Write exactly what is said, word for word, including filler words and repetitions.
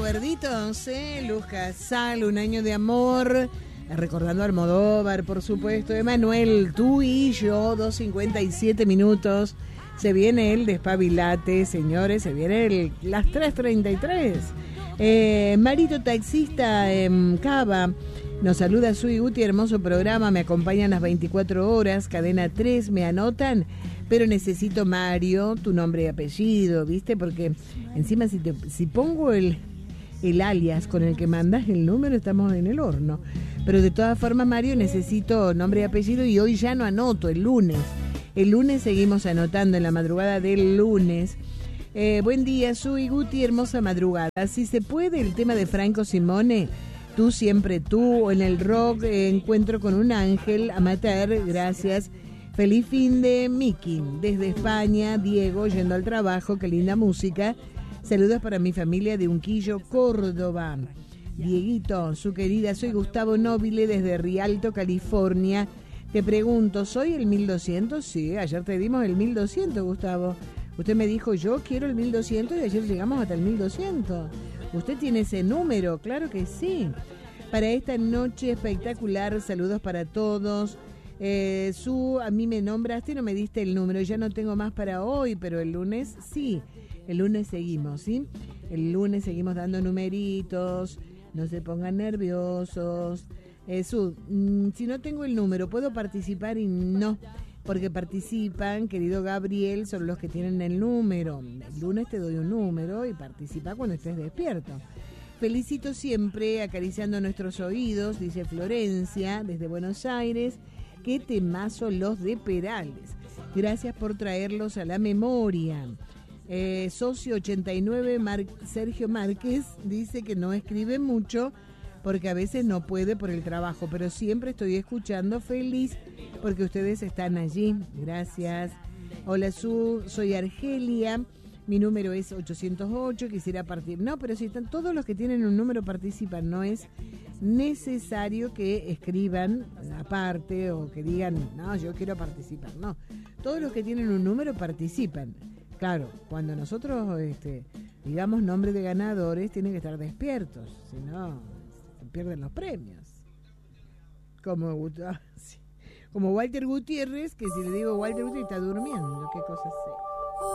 recuerditos, ¿eh? Luz Casal, Un año de amor. Recordando a Almodóvar, por supuesto. Emanuel, Tú y yo, dos cincuenta y siete minutos. Se viene el despabilate, señores. Se viene el, las tres treinta y tres. Eh, Marito Taxista en Cava. Nos saluda Sui Guti, hermoso programa. Me acompañan las veinticuatro horas. Cadena tres, me anotan. Pero necesito, Mario, tu nombre y apellido, ¿viste? Porque encima si, te, si pongo el, el alias con el que mandas el número, estamos en el horno. Pero de todas formas, Mario, necesito nombre y apellido y hoy ya no anoto, el lunes. El lunes seguimos anotando, en la madrugada del lunes. Eh, buen día, Sui Guti, hermosa madrugada. Si se puede, el tema de Franco Simone, Tú siempre tú, en el rock, eh, Encuentro con un ángel, amateur, gracias. Feliz fin de Miki, desde España, Diego, yendo al trabajo, qué linda música. Saludos para mi familia de Unquillo, Córdoba. Dieguito, su querida, soy Gustavo Nobile desde Rialto, California. Te pregunto, ¿soy el mil doscientos? Sí, ayer te dimos el mil doscientos, Gustavo. Usted me dijo, yo quiero el mil doscientos y ayer llegamos hasta el mil doscientos. ¿Usted tiene ese número? Claro que sí. Para esta noche espectacular, saludos para todos. Eh, Su, a mí me nombraste y no me diste el número, ya no tengo más para hoy, pero el lunes sí, el lunes seguimos, ¿sí? El lunes seguimos dando numeritos, no se pongan nerviosos. Eh, Su, mmm, si no tengo el número, ¿puedo participar? Y no, porque participan, querido Gabriel, son los que tienen el número. El lunes te doy un número y participa cuando estés despierto. Felicito siempre, acariciando nuestros oídos, dice Florencia, desde Buenos Aires. Qué temazo los de Perales. Gracias por traerlos a la memoria. Eh, Socio ochenta y nueve, Mar- Sergio Márquez, dice que no escribe mucho porque a veces no puede por el trabajo, pero siempre estoy escuchando, feliz porque ustedes están allí. Gracias. Hola, Su, soy Argelia. Mi número es ochocientos ocho, quisiera partir. No, pero si están todos los que tienen un número participan, no es necesario que escriban aparte o que digan, no, yo quiero participar. No, todos los que tienen un número participan. Claro, cuando nosotros este, digamos nombre de ganadores, tienen que estar despiertos, si no, se pierden los premios. Como, como Walter Gutiérrez, que si le digo Walter Gutiérrez está durmiendo, qué cosa sé.